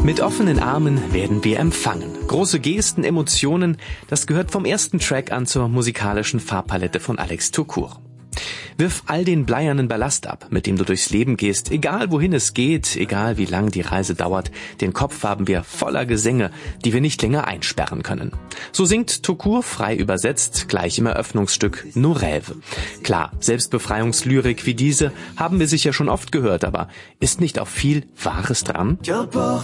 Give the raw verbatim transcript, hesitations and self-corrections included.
Mit offenen Armen werden wir empfangen. Große Gesten, Emotionen, das gehört vom ersten Track an zur musikalischen Farbpalette von Alex Taucour. Wirf all den bleiernen Ballast ab, mit dem du durchs Leben gehst, egal wohin es geht, egal wie lang die Reise dauert. Den Kopf haben wir voller Gesänge, die wir nicht länger einsperren können. So singt Taucour frei übersetzt, gleich im Eröffnungsstück Nos rêves. Klar, Selbstbefreiungslyrik wie diese haben wir sicher schon oft gehört, aber ist nicht auch viel Wahres dran?